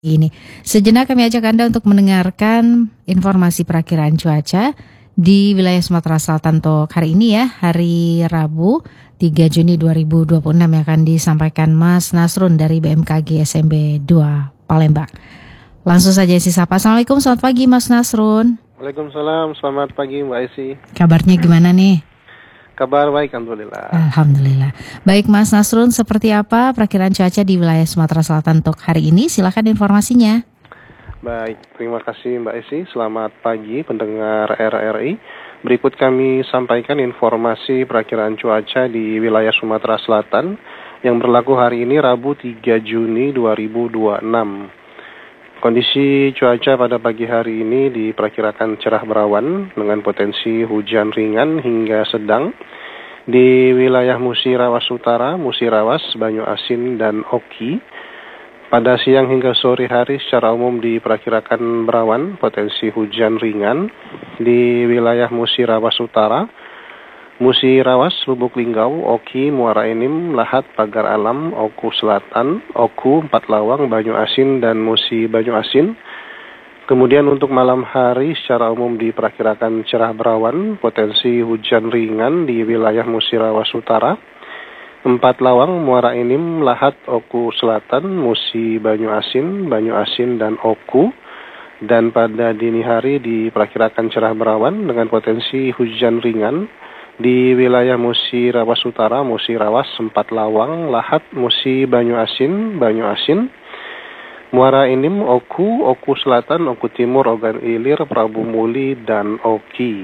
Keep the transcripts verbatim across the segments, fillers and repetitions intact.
Ini sejenak kami ajak Anda untuk mendengarkan informasi perakiraan cuaca di wilayah Sumatera Selatan untuk hari ini ya, hari Rabu tiga Juni dua ribu dua puluh enam yang akan disampaikan Mas Nasrun dari B M K G S M B dua Palembang. Langsung saja isi sapa. Assalamualaikum, selamat pagi Mas Nasrun. Waalaikumsalam, selamat pagi Mbak Esi. Kabarnya gimana nih? Kabar baik, Alhamdulillah. Alhamdulillah. Baik Mas Nasrun, seperti apa perakiraan cuaca di wilayah Sumatera Selatan untuk hari ini? Silakan informasinya. Baik, terima kasih Mbak Esi. Selamat pagi pendengar R R I. Berikut kami sampaikan informasi perakiraan cuaca di wilayah Sumatera Selatan yang berlaku hari ini Rabu tiga Juni dua ribu dua puluh enam. Kondisi cuaca pada pagi hari ini diperkirakan cerah berawan dengan potensi hujan ringan hingga sedang di wilayah Musirawas Utara, Musirawas, Banyu Asin, dan Oki. Pada siang hingga sore hari secara umum diperkirakan berawan, potensi hujan ringan di wilayah Musirawas Utara, Musirawas, Lubuk Linggau, Oki, Muara Enim, Lahat, Pagar Alam, Oku Selatan, Oku, Empat Lawang, Banyu Asin, dan Musi Banyu Asin. Kemudian untuk malam hari secara umum diperkirakan cerah berawan, potensi hujan ringan di wilayah Musirawas Utara, Empat Lawang, Muara Enim, Lahat, Oku Selatan, Musi Banyu Asin, Banyu Asin, dan Oku. Dan pada dini hari diperkirakan cerah berawan dengan potensi hujan ringan di wilayah Musirawas Utara, Musirawas, Empat Lawang, Lahat, Musi Banyu Asin, Banyu Asin, Muara Enim, Oku, Oku Selatan, Oku Timur, Ogan Ilir, Prabu Muli, dan Oki.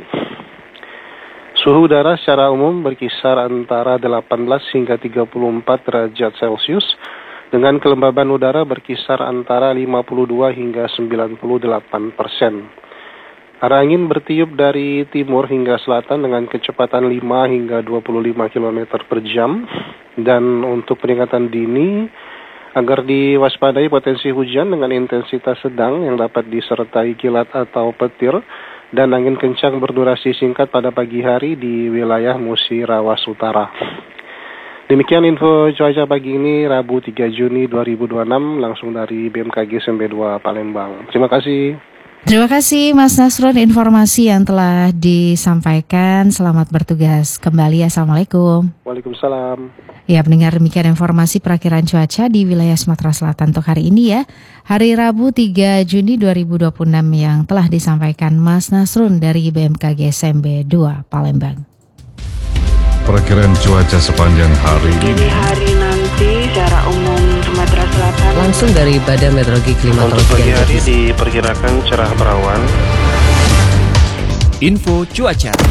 Suhu udara secara umum berkisar antara delapan belas hingga tiga puluh empat derajat Celcius dengan kelembaban udara berkisar antara lima puluh dua hingga sembilan puluh delapan persen. Arah angin bertiup dari timur hingga selatan dengan kecepatan lima hingga dua puluh lima kilometer per jam. Dan untuk peringatan dini, agar diwaspadai potensi hujan dengan intensitas sedang yang dapat disertai kilat atau petir dan angin kencang berdurasi singkat pada pagi hari di wilayah Musirawas Utara. Demikian info cuaca pagi ini Rabu tiga Juni dua ribu dua puluh enam langsung dari B M K G S M B dua Palembang. Terima kasih. Terima kasih Mas Nasrun informasi yang telah disampaikan. Selamat bertugas kembali. Assalamualaikum. Waalaikumsalam. Ya, pendengar, demikian informasi perakiraan cuaca di wilayah Sumatera Selatan untuk hari ini ya. Hari Rabu tiga Juni dua ribu dua puluh enam yang telah disampaikan Mas Nasrun dari B M K G S M B dua Palembang. Perakiraan cuaca sepanjang hari ini. Dini hari nanti secara umum Sumatera Selatan. Langsung dari Badan Meteorologi Klimatologi. Untuk pagi hari diperkirakan cerah berawan. Info cuaca.